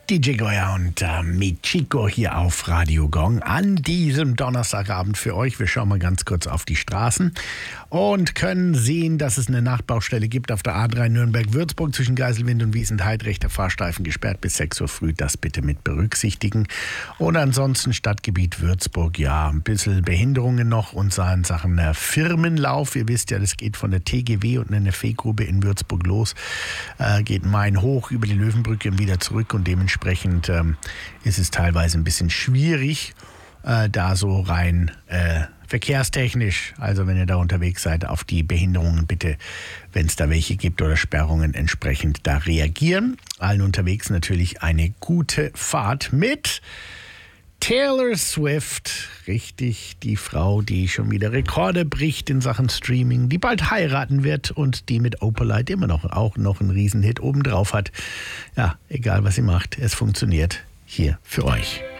DJ Goya und Michiko hier auf Radio Gong an diesem Donnerstagabend für euch. Wir schauen mal ganz kurz auf die Straßen und können sehen, dass es eine Nachbaustelle gibt auf der A3 Nürnberg-Würzburg zwischen Geiselwind und Wiesenheid. Rechter Fahrstreifen gesperrt bis 6 Uhr früh. Das bitte mit berücksichtigen. Und ansonsten Stadtgebiet Würzburg, ja, ein bisschen Behinderungen noch und so in Sachen Firmenlauf. Ihr wisst ja, das geht von der TGW und einer NFE-Grube in Würzburg los. Geht Main hoch über die Löwenbrücke und wieder zurück und dementsprechend ist es teilweise ein bisschen schwierig, da so rein verkehrstechnisch, also wenn ihr da unterwegs seid, auf die Behinderungen bitte, wenn es da welche gibt oder Sperrungen, entsprechend da reagieren. Allen unterwegs natürlich eine gute Fahrt mit Taylor Swift, richtig, die Frau, die schon wieder Rekorde bricht in Sachen Streaming, die bald heiraten wird und die mit Opalite immer noch einen Riesenhit obendrauf hat. Ja, egal was sie macht, es funktioniert hier für euch.